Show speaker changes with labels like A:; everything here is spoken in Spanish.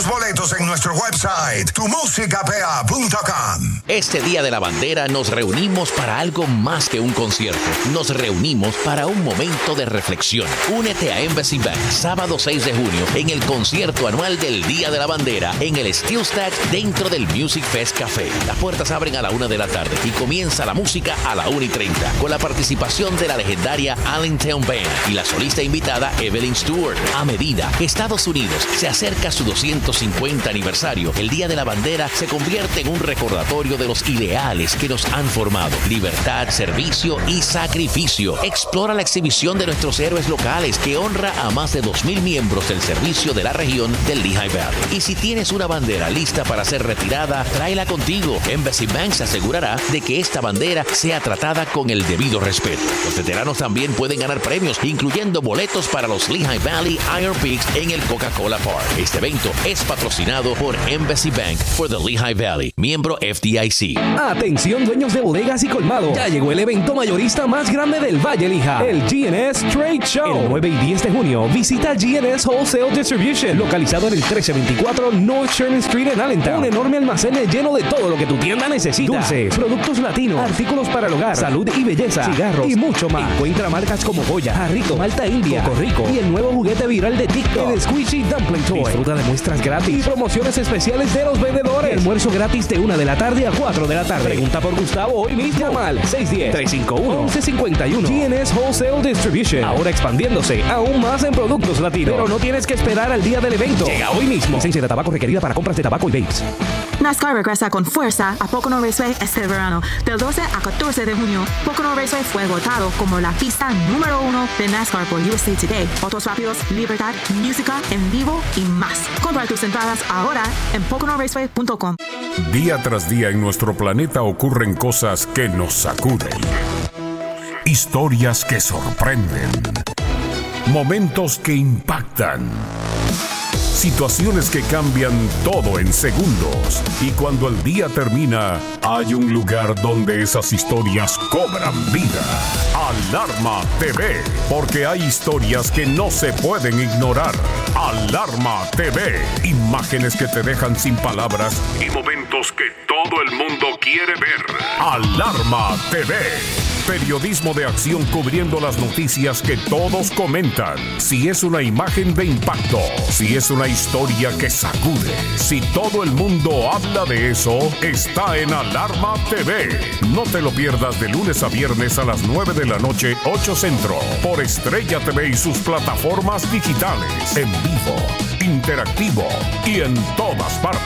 A: tus boletos en nuestro website, tumusicapea.com.
B: Este Día de la Bandera nos reunimos para algo más que un concierto. Nos reunimos para un momento de reflexión. Únete a Embassy Bank sábado 6 de junio en el concierto anual del Día de la Bandera en el Steel Stage dentro del Music Fest Café. Las puertas abren a la 1 de la tarde y comienza la música a la 1:30 con la participación de la legendaria Allentown Band y la solista invitada Evelyn Stewart. A medida que Estados Unidos se acerca a su 250 aniversario, el Día de la Bandera se convierte en un recordatorio de los ideales que nos han formado: libertad, servicio y sacrificio. Explora la exhibición de nuestros héroes locales que honra a más de 2,000 miembros del servicio de la región del Lehigh Valley. Y si tienes una bandera lista para ser retirada, tráela contigo. Embassy Bank se asegurará de que esta bandera sea tratada con el debido respeto. Los veteranos también pueden ganar premios, incluyendo boletos para los Lehigh Valley Iron Peaks en el Coca-Cola Park. Este evento es patrocinado por Embassy Bank for the Lehigh Valley, miembro FDIC.
C: Atención, dueños de bodegas y colmados. Ya llegó el evento mayorista más grande del Valle Lehigh, el GNS Trade Show. El 9 y 10 de junio, visita GNS Wholesale Distribution, localizado en el 1324 North Sherman Street en Allentown. Un enorme almacén lleno de todo lo que tu tienda necesita: dulces, productos latinos, artículos para el hogar, salud y belleza, cigarros y mucho más. Encuentra marcas como Goya, Jarrito, Malta India, Coco Rico y el nuevo juguete viral de TikTok, el Squishy Dumpling Toy. Disfruta de muestras gratis y promociones especiales de los vendedores. Y almuerzo gratis de 1 de la tarde a 4 de la tarde. Pregunta por Gustavo hoy mismo. Llama al 610-351-1151. GNS Wholesale Distribution. Ahora expandiéndose aún más en productos latinos. Pero no tienes que esperar al día del evento. Llega hoy mismo. Licencia de tabaco requerida para compras de tabaco y vapes.
D: NASCAR regresa con fuerza a Pocono Raceway este verano. Del 12 a 14 de junio, Pocono Raceway fue votado como la pista número 1 de NASCAR por USA Today. Autos rápidos, libertad, música en vivo y más. Compra tus entradas ahora en PoconoRaceway.com.
E: Día tras día en nuestro planeta ocurren cosas que nos sacuden. Historias que sorprenden. Momentos que impactan. Situaciones que cambian todo en segundos. Y cuando el día termina, hay un lugar donde esas historias cobran vida. Alarma TV, porque hay historias que no se pueden ignorar. Alarma TV, imágenes que te dejan sin palabras y momentos que todo el mundo quiere ver. Alarma TV. Periodismo de acción cubriendo las noticias que todos comentan. Si es una imagen de impacto, si es una historia que sacude, si todo el mundo habla de eso, está en Alarma TV. No te lo pierdas de lunes a viernes a las 9 de la noche, 8 Centro, por Estrella TV y sus plataformas digitales, en vivo, interactivo y en todas partes.